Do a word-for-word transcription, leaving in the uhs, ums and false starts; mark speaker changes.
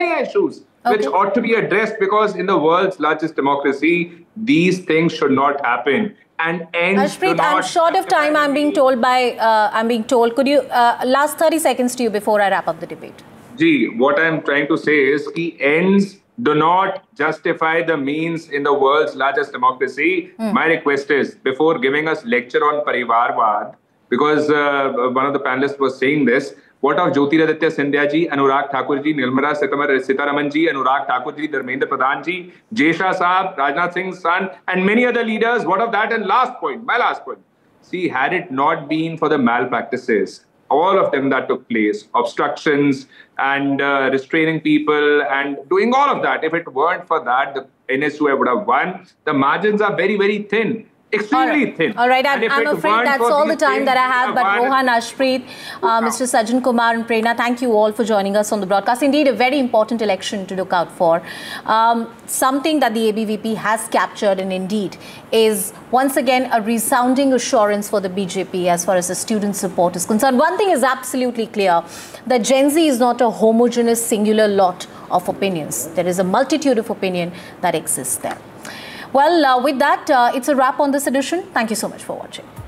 Speaker 1: issues
Speaker 2: Okay.
Speaker 1: which ought to be addressed, because in the world's largest democracy, these things should not happen. And ends do
Speaker 2: Harshpreet,
Speaker 1: not
Speaker 2: I'm short of time. I'm being told by, uh, I'm being told. Could you, uh, last thirty seconds to you before I wrap up the debate.
Speaker 1: Gee, what I'm trying to say is key ends do not justify the means in the world's largest democracy.
Speaker 2: Hmm.
Speaker 1: My request is, before giving us lecture on Parivarvad, because uh, one of the panelists was saying this, what of Jyotiraditya Scindia ji, Anurag Thakur ji, Nirmala Sitharaman ji, Anurag Thakur ji, Dharmendra Pradhan ji, Jesha Saab, Rajnath Singh's son, and many other leaders? What of that? And last point, my last point. See, had it not been for the malpractices, all of them that took place, obstructions and uh, restraining people and doing all of that, if it weren't for that, the N S U I would have won. The margins are very, very thin. Extremely
Speaker 2: all right.
Speaker 1: thin.
Speaker 2: All right, I'm, I'm afraid that's all the time that I have. But Rohan, Harshpreet, uh, Mister Sajjan Kumar and Prerna, thank you all for joining us on the broadcast. Indeed, a very important election to look out for. Um, something that the A B V P has captured, and indeed is once again a resounding assurance for the B J P as far as the student support is concerned. One thing is absolutely clear, that Gen Z is not a homogeneous singular lot of opinions. There is a multitude of opinion that exists there. Well, uh, with that, uh, it's a wrap on this edition. Thank you so much for watching.